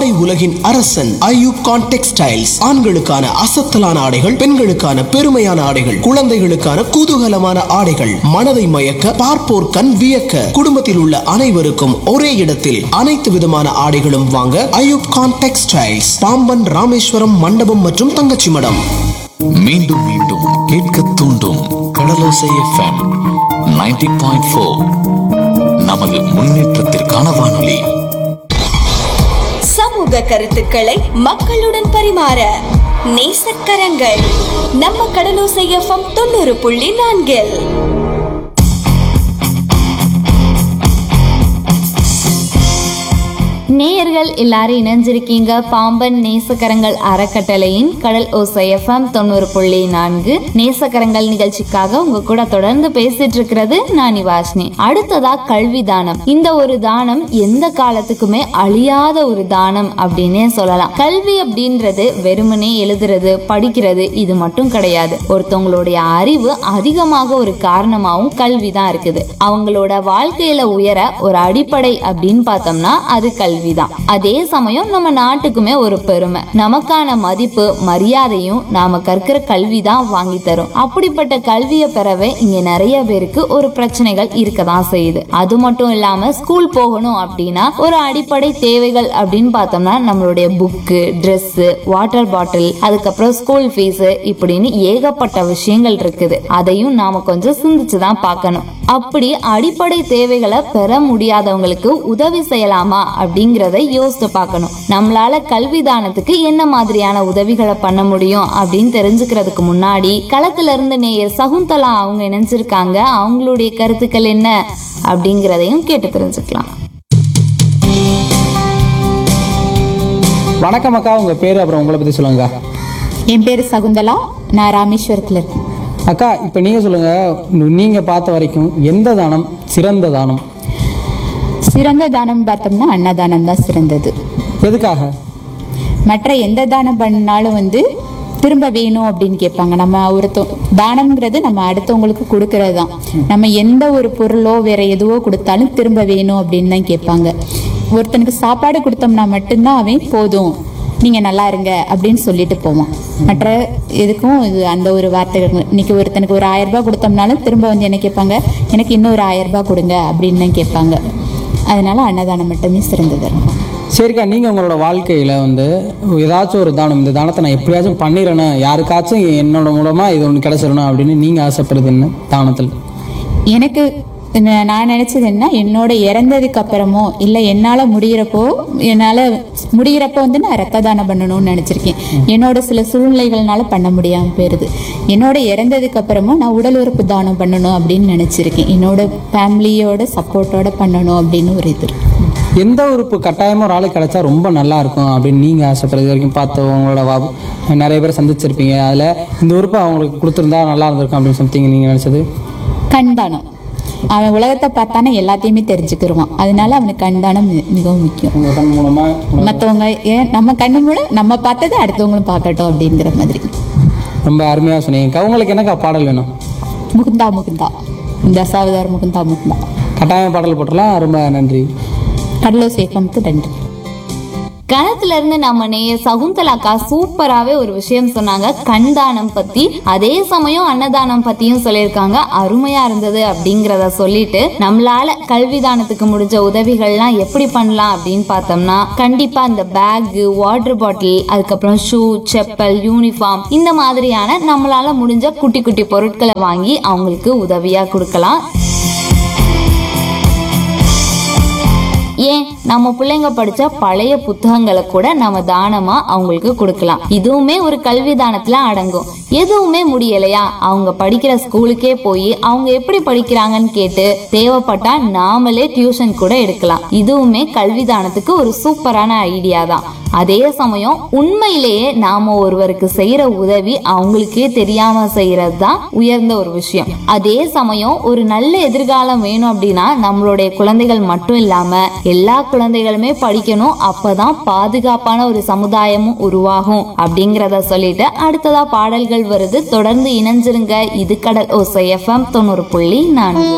ஆடை உலகின் அரசன் ஐயூப் கான் டெக்ஸ்டைல்ஸ். ஆண்களுக்கான அசத்தலான ஆடைகள், பெண்களுக்கான பெருமையான ஆடைகள், குழந்தைகளுக்கான குதூகலமான ஆடைகள், மனதை மயக்க பார்ப்போர் கண் வியக்க, குடும்பத்தில் உள்ள அனைவருக்கும் ஒரே இடத்தில் அனைத்து விதமான ஆடைகளும் வாங்க ஐயூப் கான் டெக்ஸ்டைல்ஸ், பாம்பன் ராமேஸ்வரம் மண்டபம் மற்றும் தங்கச்சி மடம். மீண்டும் மீண்டும் கேட்க தூண்டும் கடலோசை எஃப்எம் 90.4. நமது முன்னேற்றத்திற்கான வானொலி. சமூக கருத்துக்களை மக்களுடன் பரிமாற நேசக்கரங்கள் நம்ம கடலோசை எஃப்எம் 90.4. நேயர்கள் எல்லாரும் இணைஞ்சிருக்கீங்க பாம்பன் நேசக்கரங்கள் அறக்கட்டளையின் கடல் ஓசை எஃப்எம் 90.4 நேசக்கரங்கள் நிகழ்ச்சிக்காக உங்க கூட தொடர்ந்து பேசிட்டு இருக்கிறது நான் வாஷ்னி. அடுத்ததா கல்வி தானம். இந்த ஒரு தானம் எந்த காலத்துக்குமே அழியாத ஒரு தானம் அப்படின்னே சொல்லலாம். கல்வி அப்படின்றது வெறுமனே எழுதுறது படிக்கிறது இது மட்டும் கிடையாது. ஒருத்தவங்களுடைய அறிவு அதிகமாக ஒரு காரணமாகவும் கல்விதான் இருக்குது. அவங்களோட வாழ்க்கையில உயர ஒரு அடிப்படை அப்படின்னு பார்த்தோம்னா அது கல்விதான். அதே சமயம் நம்ம நாட்டுக்குமே ஒரு பெருமை. நமக்கான மதிப்பு மரியாதையும் நாம கற்கிற கல்விதான் வாங்கி தரும். அப்படிப்பட்ட கல்வியை பெறவே இங்க நிறைய பேருக்கு ஒரு பிரச்சனைகள் இருக்கதான் செய்யுது. அது மட்டும் இல்லாம ஸ்கூல் போகணும் அப்படின்னா ஒரு அடிப்படை தேவைகள் அப்படின்னு பார்த்தோம்னா நம்மளுடைய புக்கு, ட்ரெஸ், வாட்டர் பாட்டில், அதுக்கப்புறம் ஸ்கூல் ஃபீஸ் இப்படின்னு ஏகப்பட்ட விஷயங்கள் இருக்குது. அதையும் நாம கொஞ்சம் சிந்திச்சுதான் பார்க்கணும். அப்படி அடிப்படை தேவைகளை பெற முடியாதவங்களுக்கு உதவி செய்யலாமா அப்படிங்கறத யோசிச்சு பார்க்கணும். நம்மளால கல்வி தானத்துக்கு என்ன மாதிரியான உதவிகளை பண்ண முடியும் அப்படின்னு தெரிஞ்சுக்கிறதுக்கு முன்னாடி களத்துல இருந்து நேயர் சகுந்தலா அவங்க இணைஞ்சிருக்காங்க. அவங்களுடைய கருத்துக்கள் என்ன அப்படிங்கறதையும் கேட்டு தெரிஞ்சுக்கலாம். வணக்கம் அக்கா, உங்க பேரு அப்புறம் உங்களை பத்தி சொல்லுங்க. என் பேர் சகுந்தலா, நான் ராமேஸ்வரத்தில் இருக்கேன். அக்கா, இப்போ நீங்க சொல்லுங்க, நீங்க பார்த்த வரைக்கும் எந்த தானம் சிறந்த தானம்? சிறந்த தானம் பார்த்தோம்னா அன்னதானம் தான் சிறந்தது. எதுக்காக? மற்ற எந்த தானம் பண்ணாலும் திரும்ப வேணும் அப்படின்னு கேட்பாங்க. நம்ம தானம்ங்கிறது நம்ம அடுத்தவங்களுக்கு கொடுக்கறது தான். நம்ம எந்த ஒரு பொருளோ வேற எதுவோ கொடுத்தாலும் திரும்ப வேணும் அப்படின்னு தான் கேட்பாங்க. ஒருத்தனுக்கு சாப்பாடு கொடுத்தோம்னா மட்டும்தான் அவன் போதும் நீங்க நல்லா இருங்க அப்படின்னு சொல்லிட்டு போவான். மற்ற எதுக்கும் இது அந்த ஒரு வார்த்தைகள். இன்னைக்கு ஒருத்தனுக்கு ஒரு 1000 ரூபாய் கொடுத்தோம்னாலும் திரும்ப என்ன கேட்பாங்க, எனக்கு இன்னும் ஒரு 1000 ரூபாய் கொடுங்க அப்படின்னு தான் கேட்பாங்க. அதனால அன்னதானம் மட்டுமே சிறந்தது. சரிக்கா, நீங்க உங்களோட வாழ்க்கையில ஏதாச்சும் ஒரு தானம், இந்த தானத்தை நான் எப்படியாச்சும் பண்ணிடணும், யாருக்காச்சும் என்னோட மூலமா இது ஒன்று கிடைச்சிடணும் அப்படின்னு நீங்க ஆசைப்படுறது என்ன தானத்தில்? எனக்கு நான் நினைச்சது என்ன, என்னோட இறந்ததுக்கு அப்புறமோ இல்லை என்னால் முடிகிறப்போ நான் ரத்த தானம் பண்ணணும்னு நினச்சிருக்கேன். என்னோட சில சூழ்நிலைகள்னால பண்ண முடியாமல் போயிருது. என்னோட இறந்ததுக்கு அப்புறமா நான் உடல் உறுப்பு தானம் பண்ணணும் அப்படின்னு நினச்சிருக்கேன். என்னோட ஃபேமிலியோட சப்போர்ட்டோட பண்ணணும் அப்படின்னு ஒரு இது. எந்த உறுப்பு கட்டாயமாக ஒரு ஆளுக்கு கிடைச்சா ரொம்ப நல்லா இருக்கும் அப்படின்னு நீங்கள் ஆசைப்படுறது வரைக்கும் பார்த்தவங்களோட நிறைய பேர் சந்திச்சிருப்பீங்க. அதில் இந்த உறுப்பு அவங்களுக்கு கொடுத்துருந்தா நல்லா இருந்திருக்கும் அப்படின்னு சம்திங் நீங்கள் நினச்சது? கண் தானம். அவன் உலகத்தை பார்த்தானே எல்லாத்தையுமே தெரிஞ்சுக்கிடுவான். அதனால அவனுக்கு கண் தானம் மிகவும் முக்கியம். மற்றவங்க நம்ம கண்ணு மூலம் நம்ம பார்த்ததை அடுத்தவங்களும் பார்க்கட்டும் அப்படிங்கிற மாதிரி. ரொம்ப அருமையாக சொன்னீங்க. உங்களுக்கு என்னக்கா பாடல் வேணும்? முகுந்தா முகுந்தா, தசாவதார் முகுந்தா முகுந்தா கட்டாயம் பாடல் போட்டலாம். ரொம்ப நன்றி. கடலோசை எஃப்எம்க்கு நன்றி. களத்துல இருந்து நம்ம நேயர் சகுந்தலாக்கா சூப்பராவே ஒரு விஷயம் சொன்னாங்க, கண்தானம் பத்தி. அதே சமயம் அன்னதானம் பத்தியும் சொல்லியிருக்காங்க. அருமையா இருந்தது அப்படிங்கறத சொல்லிட்டு நம்மளால கல்வி தானத்துக்கு முடிஞ்ச உதவிகள்லாம் எப்படி பண்ணலாம் அப்படின்னு பார்த்தோம்னா, கண்டிப்பா இந்த பேக், வாட்டர் பாட்டில், அதுக்கப்புறம் ஷூ, செப்பல், யூனிஃபார்ம் இந்த மாதிரியான நம்மளால முடிஞ்ச குட்டி குட்டி பொருட்களை வாங்கி அவங்களுக்கு உதவியா கொடுக்கலாம். ஏன் நம்ம பிள்ளைங்க படிச்ச பழைய புத்தகங்களை கூட நம்ம தானமா அவங்களுக்கு கொடுக்கலாம். இதுவுமே ஒரு கல்வி தானத்துல அடங்கும். எதுவுமே முடியலையா, அவங்க படிக்கிற ஸ்கூலுக்கே போய் அவங்க எப்படி படிக்கிறாங்கன்னு கேட்டு தேவைப்பட்டா நாமளே டியூஷன் கூட எடுக்கலாம். இதுவுமே கல்வி தானத்துக்கு ஒரு சூப்பரான ஐடியா தான். அதே சமயம் உண்மையிலேயே நாம ஒருவருக்கு செய்யற உதவி அவங்களுக்கே தெரியாம செய்யறது தான் உயர்ந்த ஒரு விஷயம். அதே சமயம் ஒரு நல்ல எதிர்காலம் வேணும் அப்படின்னா நம்மளுடைய குழந்தைகள் மட்டும் இல்லாம எல்லா குழந்தைகளுமே படிக்கணும். அப்பதான் பாதுகாப்பான ஒரு சமுதாயமும் உருவாகும் அப்படிங்கறத சொல்லிட்டு அடுத்ததா பாடல்கள் வருது. தொடர்ந்து இணைஞ்சிருங்க. இது கடல் ஓசை எஃப்எம் 90.4.